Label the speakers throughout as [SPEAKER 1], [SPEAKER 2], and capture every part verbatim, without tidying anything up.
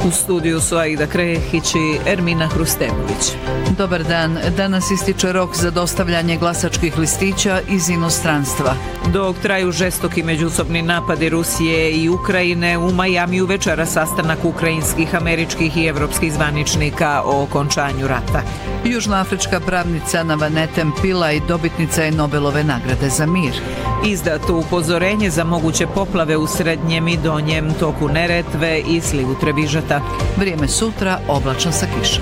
[SPEAKER 1] U studiju su Aida Krehić i Ermina Hrustemović.
[SPEAKER 2] Dobar dan. Danas ističe rok za dostavljanje glasačkih listića iz inostranstva.
[SPEAKER 1] Dok traju žestoki međusobni napadi Rusije i Ukrajine, u Majamiju večera sastanak ukrajinskih, američkih i evropskih zvaničnika o okončanju rata.
[SPEAKER 2] Južnoafrička pravnica Navanetem Pillay dobitnica je Nobelove nagrade za mir.
[SPEAKER 1] Izdato upozorenje za moguće poplave u srednjem i donjem toku Neretve i slivu Trebižata.
[SPEAKER 2] Vrijeme sutra oblačno sa kišom.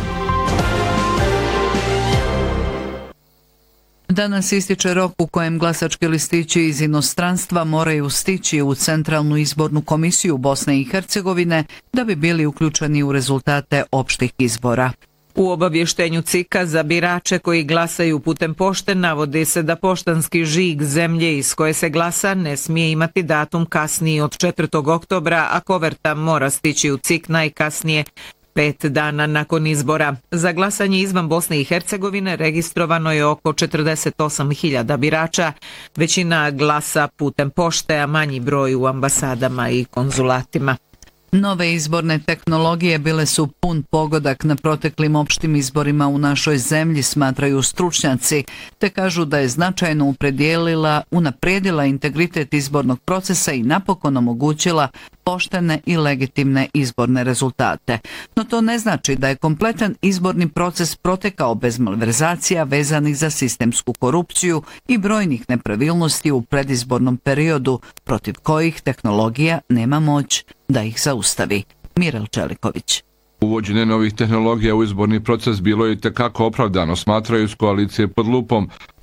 [SPEAKER 2] Danas ističe rok u kojem glasački listići iz inostranstva moraju stići u Centralnu izbornu komisiju Bosne i Hercegovine da bi bili uključeni u rezultate opštih izbora.
[SPEAKER 1] U obavještenju C I K-a za birače koji glasaju putem pošte navodi se da poštanski žig zemlje iz koje se glasa ne smije imati datum kasniji od četvrtog oktobra, a koverta mora stići u C I K najkasnije pet dana nakon izbora. Za glasanje izvan Bosne i Hercegovine registrovano je oko četrdeset osam hiljada birača, većina glasa putem pošte, a manji broj u ambasadama i konzulatima.
[SPEAKER 2] Nove izborne tehnologije bile su pun pogodak na proteklim opštim izborima u našoj zemlji, smatraju stručnjaci, te kažu da je značajno upredijelila, unaprijedila integritet izbornog procesa i napokon omogućila poštene i legitimne izborne rezultate. No to ne znači da je kompletan izborni proces protekao bez malverzacija vezanih za sistemsku korupciju i brojnih nepravilnosti u predizbornom periodu, protiv kojih tehnologija nema moć da ih zaustavi. Mirel Čeliković.
[SPEAKER 3] Uvođenje novih tehnologija u izborni proces bilo je itekako opravdano, smatraju s koalicije pod lupom.